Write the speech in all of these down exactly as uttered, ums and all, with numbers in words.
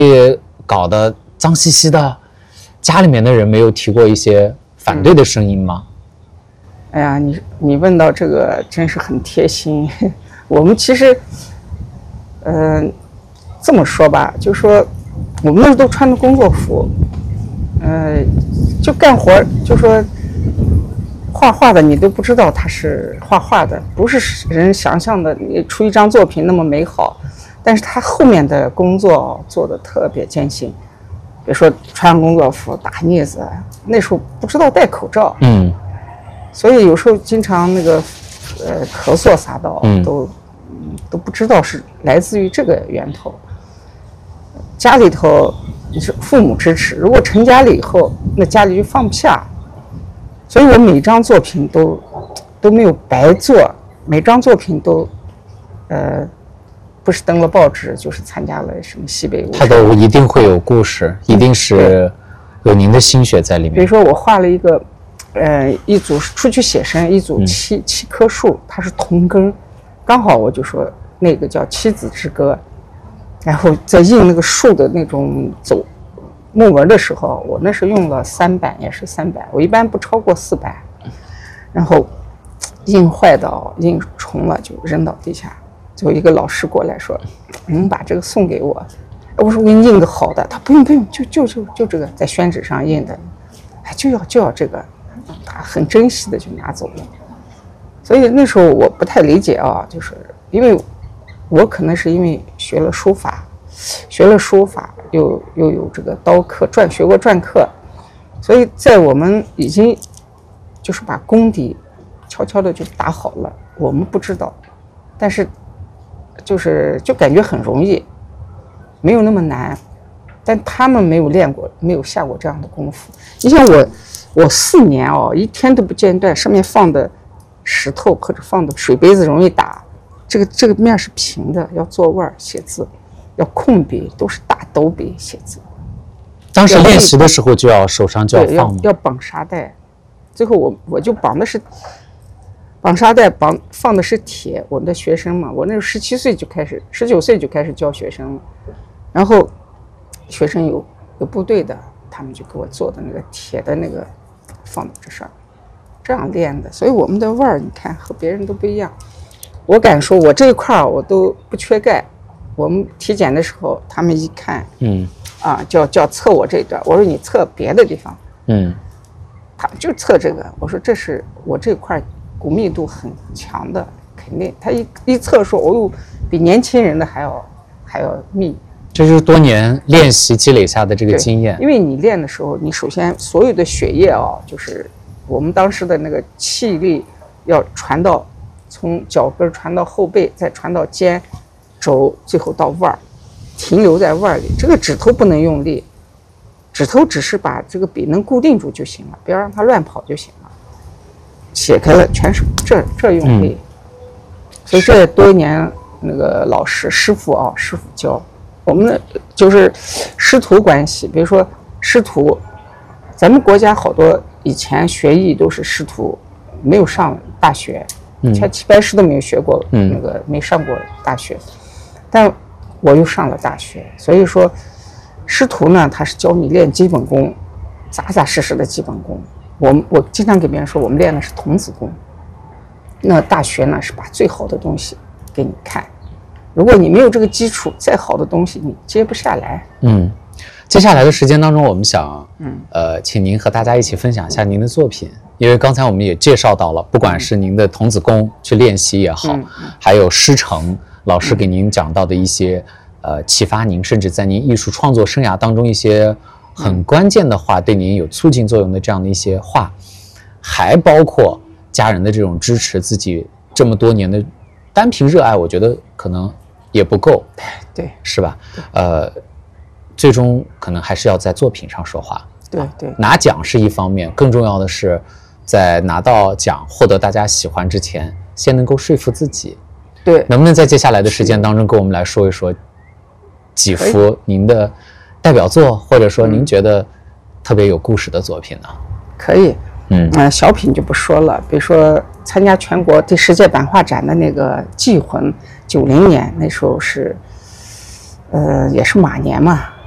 也搞得脏兮兮的，家里面的人没有提过一些反对的声音吗？ 嗯、哎呀，你你问到这个真是很贴心。我们其实，嗯、呃，这么说吧，就说我们那时候都穿的工作服，呃，就干活，就说画画的你都不知道他是画画的，不是人想象的你出一张作品那么美好。但是他后面的工作做得特别艰辛，比如说穿工作服打腻子，那时候不知道戴口罩， 嗯， 所以有时候经常那个呃咳嗽撒到都、嗯、都不知道是来自于这个源头。家里头是父母支持，如果成家了以后，那家里就放不下，所以我每张作品都都没有白做，每张作品都呃。不是登了报纸，就是参加了什么西北舞， 它都一定会有故事，一定是有您的心血在里面。 比如说我画了一个，呃，一组出去写生，一组七、嗯、七棵树，它是同根，刚好我就说那个叫七子之歌，然后在印那个树的那种走木纹的时候，我那时候用了三版，也是三版，我一般不超过四版，然后印坏到印重了就扔到地下。就一个老师过来说：“能把这个送给我？”我说：“我给你印个好的。”他不用不用，就就就就这个在宣纸上印的，哎，就要就要这个，他很珍惜的就拿走了。所以那时候我不太理解啊，就是因为我可能是因为学了书法，学了书法又又有这个刀刻篆，学过篆刻，所以在我们已经就是把功底悄悄的就打好了，我们不知道，但是。就是就感觉很容易，没有那么难，但他们没有练过，没有下过这样的功夫。你像我，我四年哦，一天都不间断，上面放的石头或者放的水杯子容易打，这个这个面是平的，要做腕写字，要控笔，都是大斗笔写字。 当时练习的时候就要手上就要放要要绑沙袋，最后我我就绑的是。绑沙袋绑放的是铁，我的学生嘛，我那时候十七岁就开始，十九岁就开始教学生了，然后学生有有部队的，他们就给我做的那个铁的那个放到这上，这样练的，所以我们的腕儿你看和别人都不一样。我敢说，我这一块我都不缺钙。我们体检的时候，他们一看， 嗯， 啊，叫叫测我这一段，我说你测别的地方， 嗯， 他们就测这个，我说这是我这块。骨密度很强的，肯定他一一测说，哦呦，比年轻人的还要还要密。 这就是多年练习积累下的这个经验。 因为你练的时候，你首先所有的血液啊，就是我们当时的那个气力要传到从脚跟传到后背，再传到肩、肘，最后到腕儿，停留在腕儿里。这个指头不能用力，指头只是把这个笔能固定住就行了，不要让它乱跑就行了。解开了全是这这用力、嗯，所以这多年那个老师师傅啊，师傅教我们的就是师徒关系。比如说师徒，咱们国家好多以前学艺都是师徒，没有上大学，像齐白石都没有学过、嗯、那个没上过大学，但我又上了大学，所以说师徒呢，他是教你练基本功，扎扎实实的基本功。我们我经常给别人说，我们练的是童子功。那大学呢，是把最好的东西给你看。如果你没有这个基础，再好的东西你接不下来。 嗯，接下来的时间当中，我们想，嗯，呃，请您和大家一起分享一下您的作品，因为刚才我们也介绍到了，不管是您的童子功去练习也好，嗯、还有师承老师给您讲到的一些，嗯、呃，启发您，甚至在您艺术创作生涯当中一些。很关键的话，对您有促进作用的这样的一些话，还包括家人的这种支持，自己这么多年的单凭热爱，我觉得可能也不够， 对， 是吧？呃，最终可能还是要在作品上说话。 对对， 拿奖是一方面，更重要的是在拿到奖、获得大家喜欢之前，先能够说服自己。 对， 能不能在接下来的时间当中，跟我们来说一说几幅您的代表作，或者说您觉得特别有故事的作品呢？ 可以， 嗯， 呃，小品就不说了，比如说参加全国第十届版画展的那个《祭魂》，九零年那时候是，呃，也是马年嘛，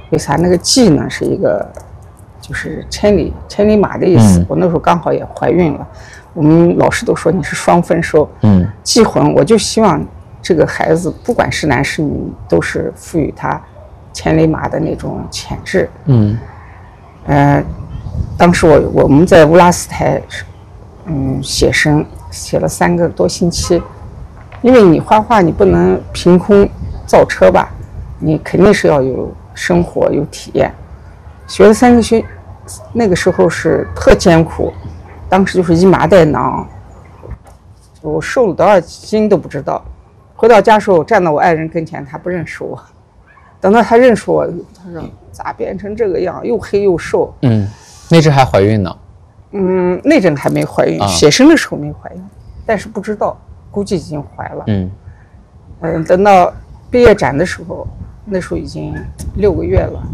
为啥？那个季呢是一个就是千里千里马的意思。嗯、我那时候刚好也怀孕了，我们老师都说你是双丰收。嗯，季婚，我就希望这个孩子不管是男是女，都是赋予他千里马的那种潜质。嗯，呃，当时我我们在乌拉斯台，嗯，写生写了三个多星期，因为你画画你不能凭空造车吧，你肯定是要有生活有体验。学了三个学，那个时候是特艰苦，当时就是一麻袋囊，我瘦了多少斤都不知道。回到家时候，站到我爱人跟前，他不认识我。等到他认识我，他说咋变成这个样，又黑又瘦。 嗯，那阵还怀孕呢。 嗯，那阵还没怀孕，啊、写生的时候没怀孕，但是不知道，估计已经怀了。嗯，嗯，等到毕业展的时候，那时候已经六个月了，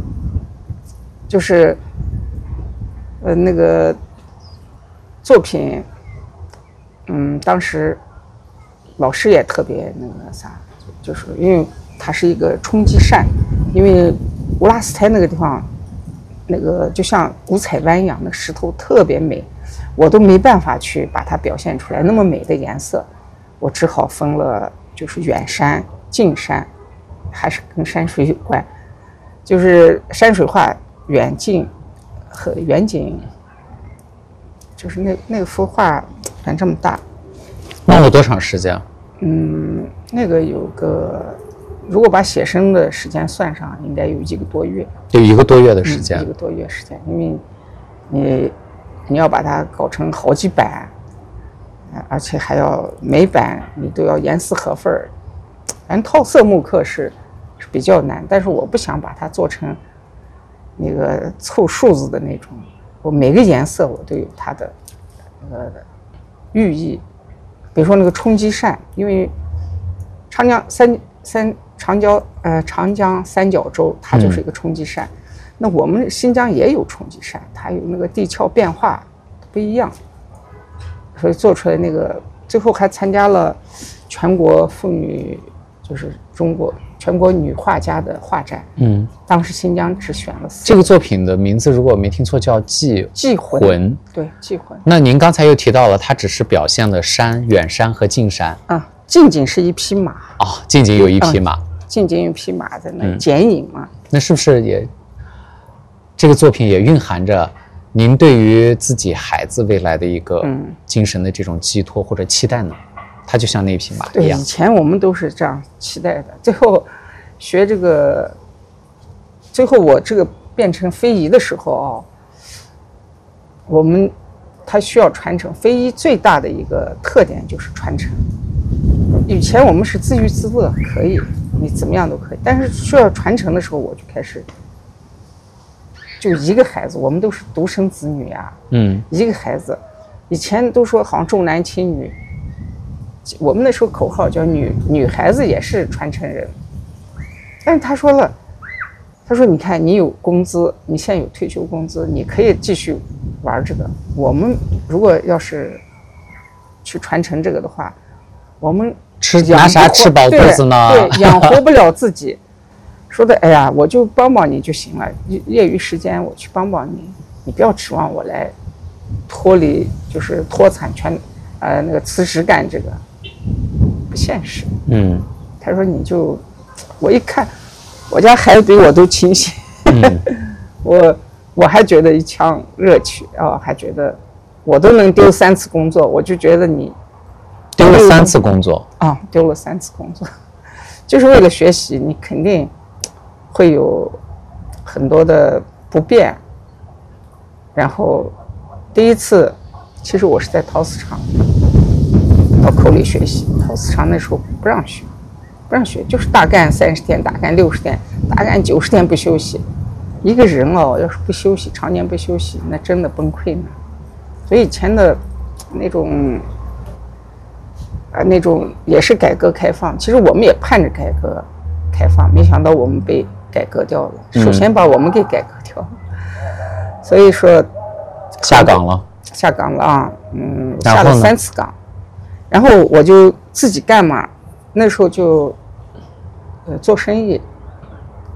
就是呃那个作品，嗯，当时老师也特别那个啥，就是因为它是一个冲击扇，因为乌拉斯台那个地方。那个就像五彩湾一样，那石头特别美，我都没办法去把它表现出来那么美的颜色，我只好分了，就是远山、近山，还是跟山水有关，就是山水画远近和远景，就是那那幅画反正这么大。 弄了多长时间？ 嗯，那个有个。如果把写生的时间算上，应该有一个多月。 有一个多月的时间、 嗯。一个多月时间，因为你你要把它搞成好几版，而且还要每版你都要严丝合缝。反正套色木刻是是比较难，但是我不想把它做成那个凑数字的那种。我每个颜色我都有它的呃寓意。比如说那个冲击扇，因为长江三三。长江呃长江三角洲，它就是一个冲击扇。嗯、那我们新疆也有冲击扇，它有那个地壳变化不一样，所以做出来那个最后还参加了全国妇女，就是中国全国女画家的画展。嗯，当时新疆只选了四个。 这个作品的名字如果我没听错叫祭祭魂。对，祭魂。 那您刚才又提到了，它只是表现了山、远山和近山。 啊，近景是一匹马。 哦，近景有一匹马。嗯近景有匹马在那剪影嘛、嗯？ 那是不是也这个作品也蕴含着您对于自己孩子未来的一个精神的这种寄托或者期待呢？它就像那匹马一样。 对，以前我们都是这样期待的。最后学这个，最后我这个变成非遗的时候啊，我们它需要传承。非遗最大的一个特点就是传承。以前我们是自娱自乐，可以。你怎么样都可以，但是需要传承的时候，我就开始就一个孩子，我们都是独生子女呀、啊，嗯，一个孩子，以前都说好像重男轻女，我们那时候口号叫女女孩子也是传承人，但是他说了，他说你看你有工资，你现在有退休工资，你可以继续玩这个，我们如果要是去传承这个的话，我们。 吃拿啥吃饱肚子呢？ 对，对，养活不了自己。说的，哎呀，我就帮帮你就行了，业余时间我去帮帮你，你不要指望我来脱离，就是脱产全，呃，那个辞职干这个，不现实。嗯，他说你就，我一看，我家孩子比我都清醒，嗯、我我还觉得一腔热气啊，还觉得我都能丢三次工作，我就觉得你。 丢了三次工作啊！丢了三次工作，就是为了学习，你肯定会有很多的不便。然后第一次，其实我是在陶瓷厂到口里学习，陶瓷厂那时候不让学，不让学，就是大干三十天，大干六十天，大干九十天不休息。一个人哦，要是不休息，常年不休息，那真的崩溃呢。所以以前的那种。啊，那种也是改革开放，其实我们也盼着改革开放，没想到我们被改革掉了。首先把我们给改革掉了，嗯、所以说下岗了， 下岗了啊，嗯，下了三次岗，然后我就自己干嘛，那时候就呃做生意，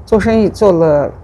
做生意做了